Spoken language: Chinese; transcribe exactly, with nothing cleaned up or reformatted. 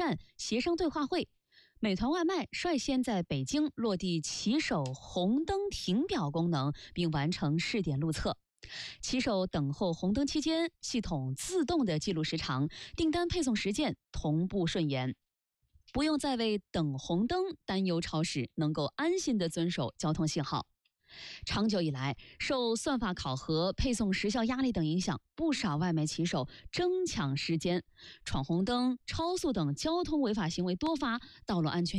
办协商对话会。美团外卖率先在北京落地骑手红灯停表功能，并完成试点路测。骑手等候红灯期间，系统自动的记录时长，订单配送时间同步顺延，不用再为等红灯担忧超时，能够安心的遵守交通信号。长久以来，受算法考核、配送时效压力等影响，不少外卖骑手争抢时间，闯红灯、超速等交通违法行为多发，道路安全